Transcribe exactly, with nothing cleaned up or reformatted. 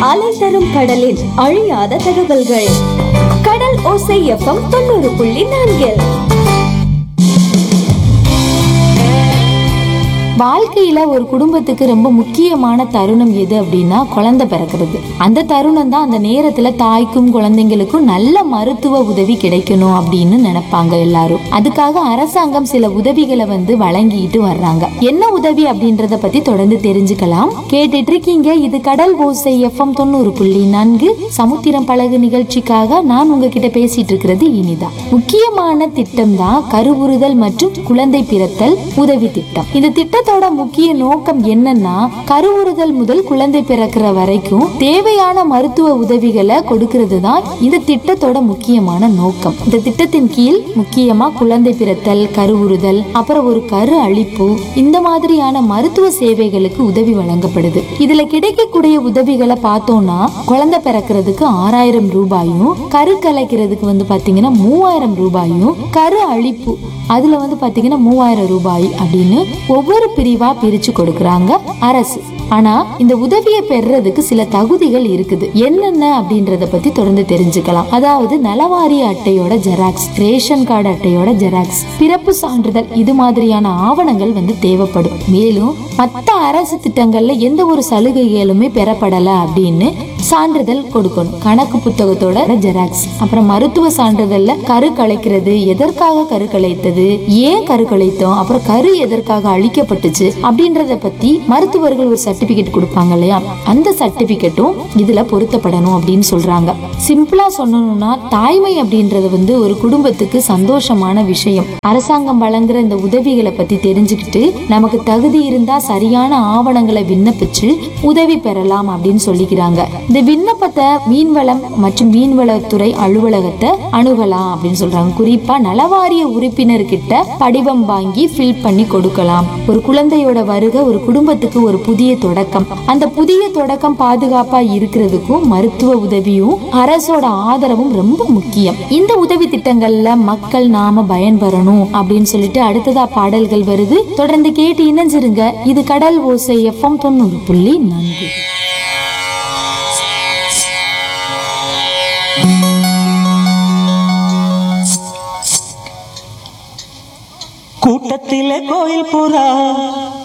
அலை தரும் கடலில் அழியாத தகவல்கள். கடல் ஓசை எஃப்எம் தொண்ணூறு புள்ளி நான்கில். வாழ்க்கையில ஒரு குடும்பத்துக்கு ரொம்ப முக்கியமான தருணம் எது அப்படின்னா குழந்தை பிறக்கிறது. அந்த தருணம் தான் அந்த நேரத்துல தாய்க்கும் குழந்தைங்களுக்கும் நல்ல மருத்துவ உதவி கிடைக்கணும் அப்படின்னு நினைப்பாங்க எல்லாரும். அதுக்காக அரசாங்கம் சில உதவிகளை வந்து வழங்கிட்டு வர்றாங்க. என்ன உதவி அப்படின்றத பத்தி தொடர்ந்து தெரிஞ்சுக்கலாம். கேட்டுட்டு இருக்கீங்க இது கடல் ஓசை எஃப்எம் தொண்ணூறு புள்ளி நான்கு சமுத்திரம் பழகு நிகழ்ச்சிக்காக நான் உங்ககிட்ட பேசிட்டு இருக்கிறது இனிதா. முக்கியமான திட்டம் தான் கருவுறுதல் மற்றும் குழந்தை பிறத்தல் உதவி திட்டம். இந்த திட்டத்தோட முக்கிய நோக்கம் என்னன்னா கருவுறுதல் முதல் குழந்தை பிறக்கிற வரைக்கும் தேவையான மருத்துவ உதவிகளை கொடுக்கிறது தான் இந்த திட்டத்தோட முக்கியமான நோக்கம். இந்த திட்டத்தின் கீழ் முக்கியமா குழந்தை பிறத்தல், கருவுறுதல், அப்புறம் ஒரு கரு அழிப்பு, இந்த மாதிரியான மருத்துவ சேவைகளுக்கு உதவி வழங்கப்படுது. இதுல கிடைக்கக்கூடிய உதவிகளை பார்த்தோம்னா குழந்தை பிறக்கிறதுக்கு ஆறாயிரம் ரூபாயும், கரு கலைக்கிறதுக்கு வந்து பாத்தீங்கன்னா மூவாயிரம் ரூபாயும், கரு அழிப்பு அதுல வந்து பாத்தீங்கன்னா மூவாயிரம் ரூபாய் அப்படின்னு ஒவ்வொரு பிரிவா பிரிச்சு கொடுக்கறாங்க அரசு. ஆனா இந்த உதவியை பெறறதுக்கு சில தகுதிகள் இருக்குது. என்னென்ன அப்படின்றத பத்தி தொடர்ந்து தெரிஞ்சுக்கலாம். அதாவது நலவாரிய அட்டையோட ஜெராக்ஸ், ரேஷன் கார்டு அட்டையோட ஜெராக்ஸ், பிறப்பு சான்றிதழ், இது மாதிரியான ஆவணங்கள் வந்து தேவைப்படும். மேலும் மற்ற அரசு திட்டங்கள்ல எந்த ஒரு சலுகைகளுமே பெறப்படல அப்படின்னு சான்றிதழ் கொடுக்கணும். கணக்கு புத்தகத்தோட ஜெராக்ஸ், அப்புறம் மருத்துவ சான்றிதழ்ல கரு கலைக்கிறது, எதற்காக கரு கலைத்தது, ஏன் கரு கலைத்தோம், அப்புறம் கரு எதற்காக அழிக்கப்பட்டுச்சு அப்படின்றத பத்தி மருத்துவர்கள் ஒரு சர்டிபிகேட் கொடுப்பாங்க இல்லையா, அந்த சர்டிபிகேட்டும் இதுல பொருத்தப்படணும் அப்படின்னு சொல்றாங்க. சிம்பிளா சொல்லணும்னா தாய்மை அப்படின்றது வந்து ஒரு குடும்பத்துக்கு சந்தோஷமான விஷயம். அரசாங்கம் வழங்குற இந்த உதவிகளை பத்தி தெரிஞ்சுக்கிட்டு நமக்கு தகுதி இருந்தா சரியான ஆவணங்களை விண்ணப்பிச்சு உதவி பெறலாம் அப்படின்னு சொல்லிக்கிறாங்க. இந்த விண்ணப்பத்தை மீன்வளம் மற்றும் மீன்வளத்துறை அலுவலகத்தை அணுகலாம் அப்படின்னு சொல்றாங்க. குறிப்பா நலவாரிய உறுப்பினர்கிட்ட படிவம் வாங்கி ஃபில் பண்ணி கொடுக்கலாம். ஒரு குழந்தையோட வருகை ஒரு குடும்பத்துக்கு ஒரு புதிய தொடக்கம். அந்த புதிய தொடக்கம் பாதுகாப்பா இருக்கிறதுக்கும் மருத்துவ உதவியும் அரசோட ஆதரவும் ரொம்ப முக்கியம். இந்த உதவி திட்டங்கள்ல மக்கள் நாம பயன்பெறணும் அப்படின்னு சொல்லிட்டு அடுத்ததா பாடல்கள் வருது. தொடர்ந்து கேட்டு இணைஞ்சிருங்க. இது கடல் ஓசை எஃப்எம் தொண்ணூறு புள்ளி நான்கு. கூட்டத்திலே கோயில் புறா